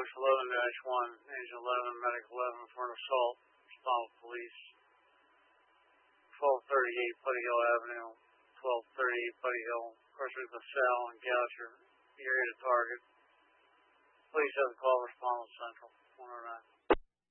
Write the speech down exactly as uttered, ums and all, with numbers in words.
North eleven dash one, Engine eleven, Medic eleven for an assault. Respond with police. twelve thirty-eight Buddy Hill Avenue, twelve thirty-eight Buddy Hill. Of course, with LaSalle and Goucher, area to target. Please have the call respond with Central, one oh nine.